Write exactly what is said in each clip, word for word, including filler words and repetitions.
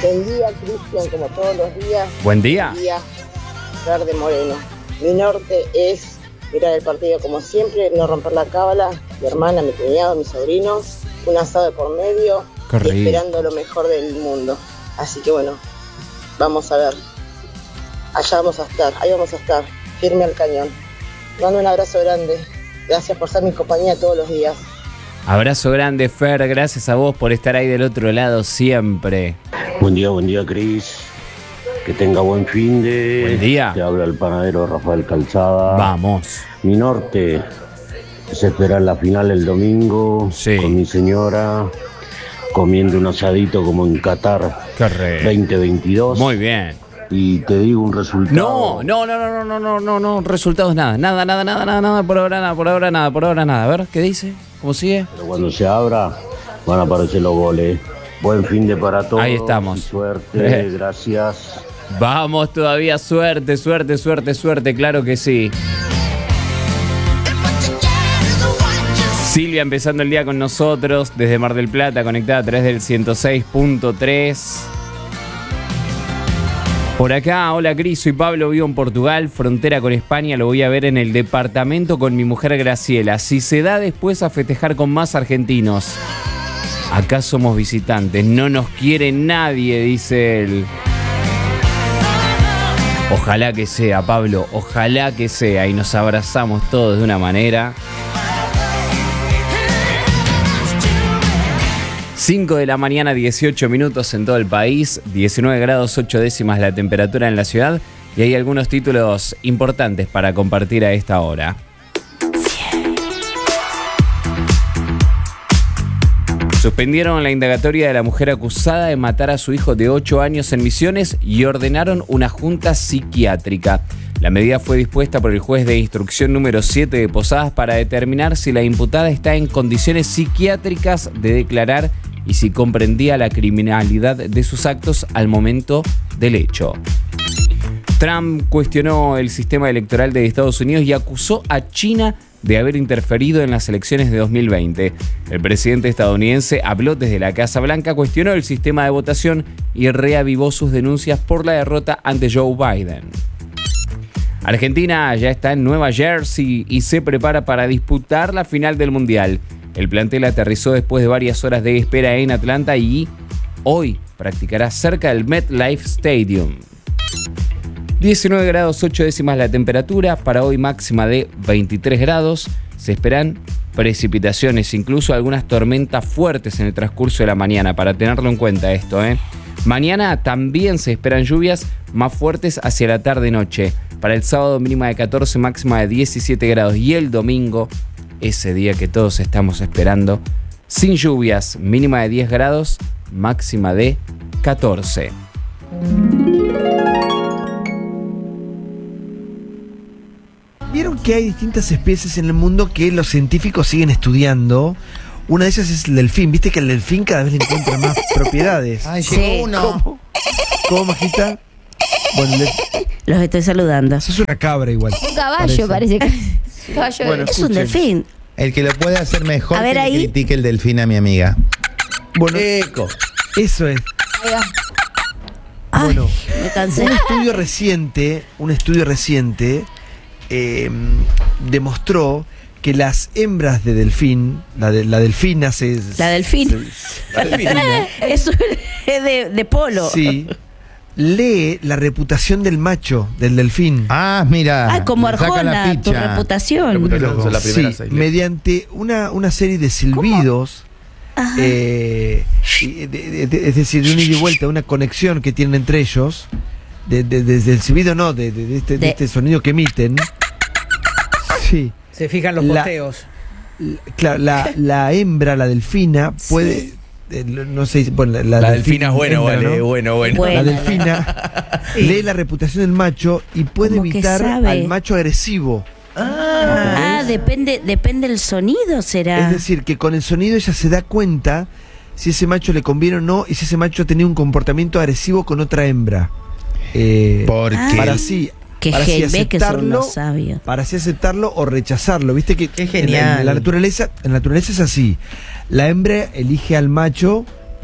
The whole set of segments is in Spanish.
Buen día, Cristian, como todos los días. Buen día. Buen día, Verde Moreno. Mi norte es mirar el partido como siempre, no romper la cábala. Mi hermana, mi cuñado, mis sobrinos, un asado de por medio y esperando lo mejor del mundo. Así que bueno, vamos a ver. Allá vamos a estar, ahí vamos a estar, firme al cañón. Mando un abrazo grande. Gracias por ser mi compañía todos los días. Abrazo grande, Fer. Gracias a vos por estar ahí del otro lado siempre. Buen día, buen día, Cris. Que tenga buen fin de... Buen día. Te habla el panadero Rafael Calzada. Vamos. Mi norte es esperar la final el domingo. Sí. Con mi señora, comiendo un asadito como en Qatar veinte veintidós. Muy bien. Y te digo un resultado. No, no, no, no, no, no, no, no, resultados nada, nada, nada, nada, nada, nada, por ahora nada, por ahora nada, por ahora nada. A ver, ¿qué dice? ¿Cómo sigue? Pero cuando se abra, van a aparecer los goles. Buen fin de para todos. Ahí estamos. Suerte, gracias. Vamos todavía, suerte, suerte, suerte, suerte, claro que sí. Silvia empezando el día con nosotros desde Mar del Plata, conectada a través del ciento seis punto tres. Por acá, hola Cris, soy Pablo, vivo en Portugal, frontera con España, lo voy a ver en el departamento con mi mujer Graciela. Si se da después a festejar con más argentinos. Acá somos visitantes, no nos quiere nadie, dice él. Ojalá que sea, Pablo, ojalá que sea, y nos abrazamos todos de una manera. cinco de la mañana, dieciocho minutos en todo el país, diecinueve grados ocho décimas la temperatura en la ciudad y hay algunos títulos importantes para compartir a esta hora. Suspendieron la indagatoria de la mujer acusada de matar a su hijo de ocho años en Misiones y ordenaron una junta psiquiátrica. La medida fue dispuesta por el juez de instrucción número siete de Posadas para determinar si la imputada está en condiciones psiquiátricas de declarar y si comprendía la criminalidad de sus actos al momento del hecho. Trump cuestionó el sistema electoral de Estados Unidos y acusó a China de haber interferido en las elecciones de dos mil veinte. El presidente estadounidense habló desde la Casa Blanca, cuestionó el sistema de votación y reavivó sus denuncias por la derrota ante Joe Biden. Argentina ya está en Nueva Jersey y se prepara para disputar la final del Mundial. El plantel aterrizó después de varias horas de espera en Atlanta y hoy practicará cerca del MetLife Stadium. diecinueve grados ocho décimas la temperatura, para hoy máxima de veintitrés grados. Se esperan precipitaciones, incluso algunas tormentas fuertes en el transcurso de la mañana, para tenerlo en cuenta esto, ¿eh? Mañana también se esperan lluvias más fuertes hacia la tarde-noche. Para el sábado mínima de catorce, máxima de diecisiete grados. Y el domingo, ese día que todos estamos esperando, sin lluvias, mínima de diez grados, máxima de catorce. Vieron que hay distintas especies en el mundo que los científicos siguen estudiando. Una de ellas es el delfín. Viste que el delfín cada vez le encuentra más propiedades. Ay, llegó sí. uno. ¿Cómo? ¿Cómo, Majita? Bueno, le... Los estoy saludando. Eso es una cabra igual. Un caballo parece, parece que caballo bueno, es escuchen. Un delfín. El que lo puede hacer mejor, a ver, que ahí. le critique el delfín a mi amiga. Bueno, Eco. Eso es. Ay, bueno, me cansé. Un estudio reciente, un estudio reciente eh, demostró que las hembras de delfín, la, de, la delfina se... La delfín. Se, la delfina. Eso es de, de polo. Sí. Lee la reputación del macho, del delfín. Ah, mira. Ah, como Arjona, tu reputación. reputación la primera sí, mediante una, una serie de silbidos, eh, de, de, de, es decir, de un ida y vuelta, una conexión que tienen entre ellos, de, de, desde el silbido no, de, de, de, este, de. de este sonido que emiten. Sí. Se fijan los posteos. La, claro, la, la hembra, la delfina, puede... Sí. Eh, no sé, bueno, la, la, la delfina es bueno, hembra, vale, ¿no? bueno, bueno. La delfina sí. lee la reputación del macho y puede evitar al macho agresivo. Ah, ah depende, depende del sonido, será. Es decir, que con el sonido ella se da cuenta si ese macho le conviene o no y si ese macho tenía un comportamiento agresivo con otra hembra. Eh, Porque para así que para así aceptarlo, para así aceptarlo o rechazarlo. Viste que Qué genial. En, la, en la naturaleza, en la naturaleza es así. La hembra elige al macho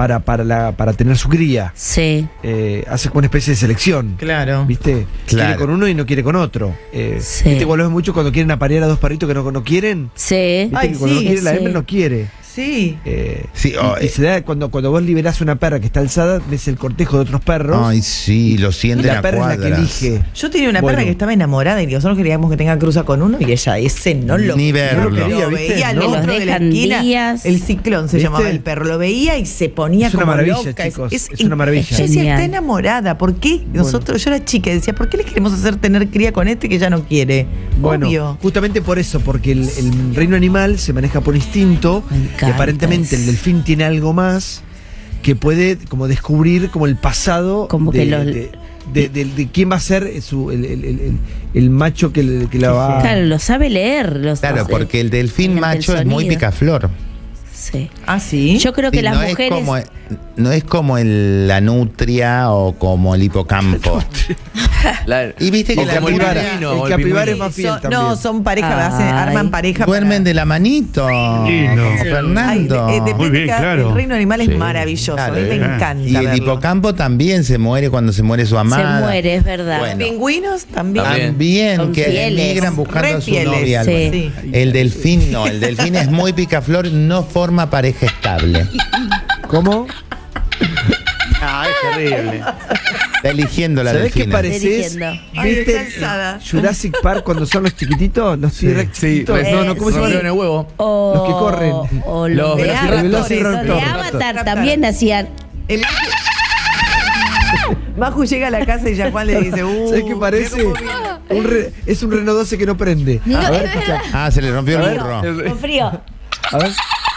para, para, la, para tener su cría. Sí. Eh, hace como una especie de selección. Claro. ¿Viste? Claro. Quiere con uno y no quiere con otro. Eh, Sí. ¿Viste cuando ves mucho cuando quieren aparear a dos perritos que no, no quieren? Sí. ¿Viste Ay, que cuando sí, no quiere la sí. hembra no quiere? Sí. Eh, Sí, y, oh, y eh. se da cuando, cuando vos liberás una perra que está alzada, ves el cortejo de otros perros. Ay, sí, lo y sienten la a perra es la cuadras. que elige. Yo tenía una Bueno. perra que estaba enamorada y nosotros queríamos que tenga cruza con uno y ella ese no lo Ni verlo. No lo quería, ¿viste? veía al No. otro Los de la dejan esquina. días. El ciclón se ¿Viste? llamaba el perro. Lo veía y se ponía Es una como maravilla, loca. chicos, es una maravilla. Yo decía, Genial. está enamorada. ¿Por qué? Nosotros, yo era chica y decía, ¿por qué le queremos hacer tener cría con este que ya no quiere? Bueno, Obvio. justamente por eso, porque el, el reino animal se maneja por instinto Me y encanta aparentemente eso. el delfín tiene algo más que puede como descubrir como el pasado Como de, que los- de, de- de- de quién va a ser su, el, el- el- el- el macho que, le- que la va a... Claro, lo sabe leer. Los, Claro, porque el delfín mediante el macho es muy sonido. picaflor. Sí. Ah, sí. Yo creo que Sí, las no mujeres. Es como, no es como el- la nutria o como el hipocampo. La- Y viste que o la como el capibara, pingüino, el o el capibara pingüino. es más fiel Son- también. no, son pareja, Ay. hacen- arman pareja. Duermen para- de la manito. Lindo. como Ay, Fernando. eh, depende Muy bien, cada- claro. El reino animal es Sí. maravilloso. Claro, a mí me eh. encanta. Y el verlo. hipocampo también se muere cuando se muere su Se amada. muere, es verdad. Bueno. Pingüinos también. También. También, Son que fieles. emigran buscando Re a su fieles, novia. sí. Bueno, el delfín no, el delfín es muy picaflor, no forma pareja estable. ¿Cómo? Ah, es terrible. Está eligiendo la ¿Sabés qué delfina. pareces? Dirigiendo. Ay, ¿Viste está alzada. Jurassic Park cuando son los chiquititos? Los T-Rex Sí, chiquitos. res- No, no, ¿cómo se rompió llama? en el huevo. O, Los que corren. O Los los de velociraptors. Avatar. Velociraptor. Los de Avatar también hacían. El- Maju llega a la casa y ya Juan le dice, uh, ¿Sabés qué parece? mira cómo viene. Un re- es un Renault doce que no prende. A ver, escucha. Ah, se le rompió A el ver. burro. Con frío. A ver.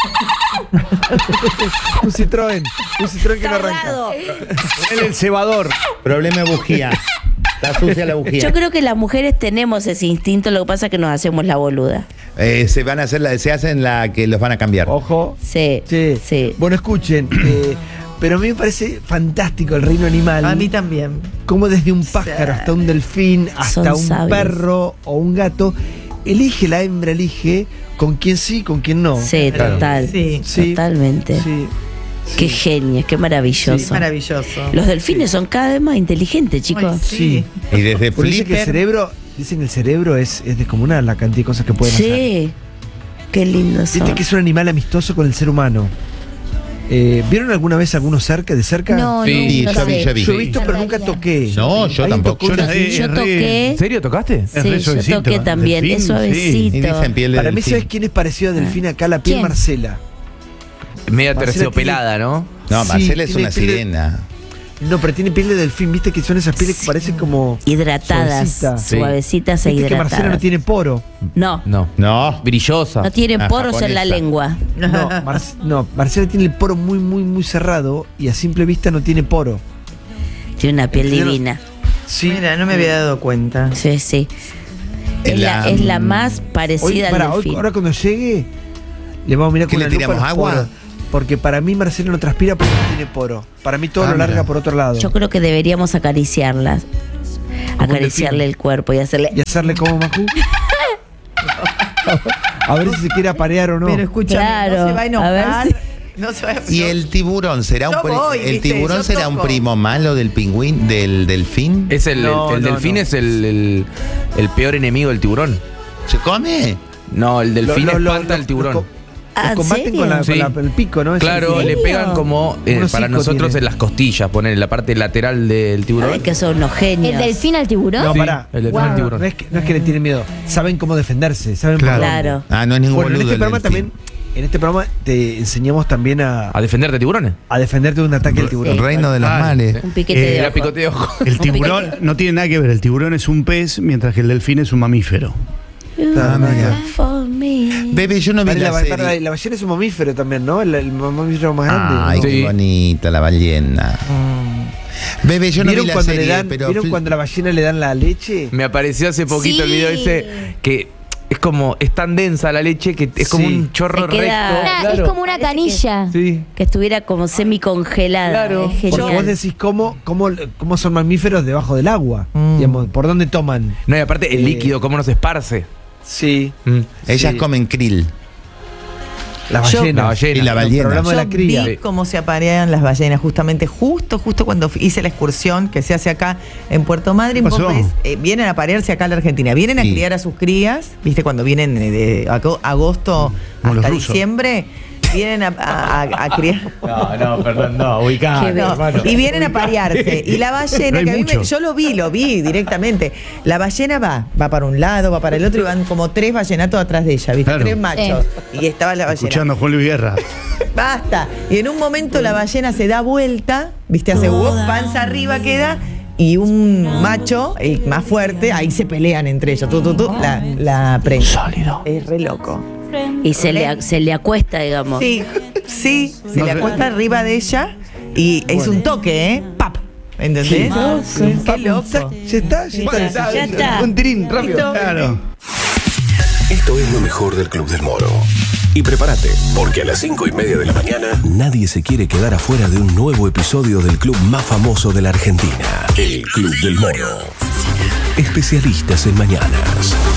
un Citroën. Un Citroën que no arranca. Tardado. Él el cebador. Problema de bujía. Está sucia la bujía. Yo creo que las mujeres tenemos ese instinto, lo que pasa es que nos hacemos la boluda. Eh, se van a hacer la, se hacen la que los van a cambiar. Ojo. Sí. Sí. Sí. Bueno, escuchen. eh, pero a mí me parece fantástico el reino animal. A mí también. Como desde un pájaro hasta un delfín, hasta Son un sabios. perro o un gato, elige la hembra, elige con quién sí, con quién no. Sí, total. Sí. Sí. Totalmente. Sí. Qué genios, qué maravilloso. Maravilloso. Los delfines son cada vez más inteligentes, chicos. Ay, sí. Sí. Y desde Por eso que el Flipper. cerebro, dicen que el cerebro es, es descomunal la cantidad de cosas que pueden hacer. Sí. Qué lindos son. Viste que es un animal amistoso con el ser humano. Eh, ¿Vieron alguna vez alguno cerca, de cerca? No, Sí, no, yo no vi, sé. yo vi. Yo he visto, pero nunca toqué. No, yo ¿Alguien tampoco. tocó un Yo delfín? Yo re- toqué. ¿En serio tocaste? Es re Sí, yo suavecito, toqué ¿eh? también. Delfín, Es suavecito. Y dicen piel de Para mí, delfín. ¿sabes quién es parecido a delfín acá? La piel ¿Quién? Marcela. Media Marcela terciopelada, ¿no? No, Sí, Marcela es tiene una piel de- sirena. No, pero tiene piel de delfín, viste que son esas pieles que parecen como Hidratadas, suavecita. Sí. suavecitas e Viste que Marcela no hidratadas. tiene poro. No, No. No. Brillosa. no tienen Ah, poros en la japonesa. lengua. No, Mar- no, Marcela tiene el poro muy, muy, muy cerrado y a simple vista no tiene poro. Tiene una piel Entiendo. divina. Sí. Mira, no me había dado cuenta. Sí, sí. Es En la, la- es la más Hoy, parecida pará, al hoy, delfín. ahora cuando llegue, le vamos a mirar ¿Qué con le la lupa tiramos los agua? poros. Porque para mí Marcela no transpira porque no tiene poro. Para mí todo Ah, lo larga mira. por otro lado. Yo creo que deberíamos acariciarlas. Como un Acariciarle delfín. el cuerpo y hacerle. Y hacerle como Majú. A ver si se quiere aparear o no. Pero escúchame, Claro, no se va a a enojar. ver No se va a ¿Y el tiburón será un Yo pri- voy, el viste, tiburón yo será un toco. primo malo del pingüín del delfín? Es el, No, el, el no, delfín no. es el, el, el peor enemigo del tiburón. ¿Se come? No, el delfín Lo- lo- lo- espanta al lo- tiburón. lo- Ah, Los ¿en combaten serio? con, la, con Sí. la- el pico, ¿no? Ese- Claro, ¿En le serio? pegan como eh, Unos para hocico nosotros tiene. en las costillas, poner en la parte lateral del tiburón. Ay, que son unos genios. ¿El delfín al tiburón? No, Sí, pará. el delfín Wow. al tiburón. No es, que, no es que le tienen miedo. Saben cómo defenderse. Saben por dónde. Claro. Ah, no es ningún Bueno, en boludo este el programa delfín. también. En este programa te enseñamos también a, ¿A defenderte tiburones? a defenderte de un ataque del tiburón. El reino de los Ah, males. Un piquete Eh, de Era ojo. picote de ojo. El tiburón no tiene nada que ver. El tiburón es un pez, mientras que el delfín es un mamífero. Ah, mira. For me. Bebé, yo no vi Vale, la la, serie. para- la ballena es un mamífero también, ¿no? El, el mamífero más grande. Ay, ¿no? qué Sí. bonita la ballena. Bebé, yo no vi ¿Vieron, la cuando, serie, le dan, pero ¿vieron fl- cuando la ballena le dan la leche? Me apareció hace poquito el Sí. video ese que es como, es tan densa la leche que es como Sí. un chorro Se queda- recto. Una- Claro. Es como una canilla. Sí. Que estuviera como semi-congelada. Claro. Es Porque genial. vos decís cómo, cómo, cómo son mamíferos debajo del agua. Mm. Digamos, ¿por dónde toman? No, y aparte el Eh, líquido, cómo nos esparce. Sí. Mm. ellas Sí. comen krill. La ballena. La ballena. Y la ballena. Yo la cría. vi cómo se aparean las ballenas, justamente, justo, justo cuando hice la excursión que se hace acá en Puerto Madryn. Vos ves, eh, vienen a aparearse acá a la Argentina, vienen a sí. criar a sus crías, viste, cuando vienen de agosto como hasta diciembre. Vienen a, a, a, a criar. No, no, perdón, no, ubicado. No, y vienen a parearse. Y la ballena, no que a mí me, yo lo vi, lo vi directamente. La ballena va, va para un lado, va para el otro y van como tres ballenatos atrás de ella, ¿viste? Claro. Tres machos. Eh. Y estaba la ballena. Escuchando a Juan Luis Guerra. Basta. Y en un momento la ballena se da vuelta, ¿viste? Hace wow, panza arriba queda. Y un macho, el más fuerte, ahí se pelean entre ellos. Tú, tú, tú, la, la prende. Sólido. Es re loco. Y se le, se le acuesta, digamos. Sí, sí, se no le acuesta sé. arriba de ella y bueno. es un toque, ¿eh? ¡Pap! ¿Entendés? Sí. Ah, sí. Qué loco. Ya está, ya está. Ya, ya está. Un tirín, rápido. Claro. Esto es lo mejor del Club del Moro. Y prepárate, porque a las cinco y media de la mañana nadie se quiere quedar afuera de un nuevo episodio del club más famoso de la Argentina, el Club del Moro. Especialistas en mañanas.